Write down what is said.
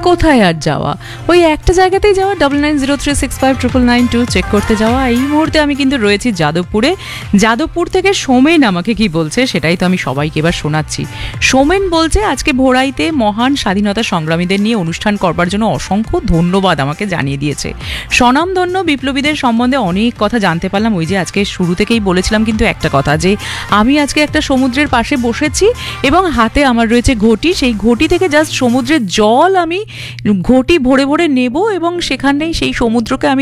কোথায় আর যাওয়া, ওই একটা জায়গাতেই যাওয়া, 9903659992 চেক করতে যাওয়া। এই মুহূর্তে আমি কিন্তু রয়েছি যাদবপুরে। যাদবপুর থেকে সোমেন আমাকে কি বলছে সেটাই তো আমি সবাইকে এবার শোনাচ্ছি। সোমেন বলছে আজকে ভোরাইতে মহান স্বাধীনতা সংগ্রামীদের নিয়ে অনুষ্ঠান করবার জন্য অসংখ্য ধন্যবাদ আমাকে জানিয়ে দিয়েছে। স্বনামধন্য বিপ্লবীদের সম্বন্ধে অনেক কথা জানতে পারলাম। ওই যে আজকে শুরু থেকেই বলেছিলাম কিন্তু একটা কথা, যে আমি আজকে একটা সমুদ্রের পাশে বসেছি এবং হাতে আমার রয়েছে ঘটি, সেই ঘটি থেকে জাস্ট সমুদ্রের জল আমি ঘটি ভরে ভরে নেব এবং সেখানেই সেই সমুদ্রকে আমি